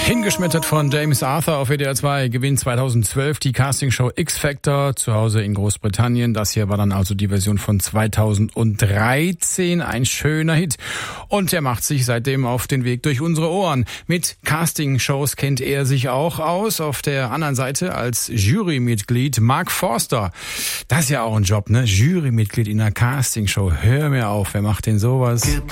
Hingeschmettert von James Arthur auf WDR 2 gewinnt 2012 die Castingshow X Factor zu Hause in Großbritannien. Das hier war dann also die Version von 2013. Ein schöner Hit. Und er macht sich seitdem auf den Weg durch unsere Ohren. Mit Castingshows kennt er sich auch aus. Auf der anderen Seite als Jurymitglied Mark Forster. Das ist ja auch ein Job, ne? Jurymitglied in einer Castingshow. Hör mir auf, wer macht denn sowas?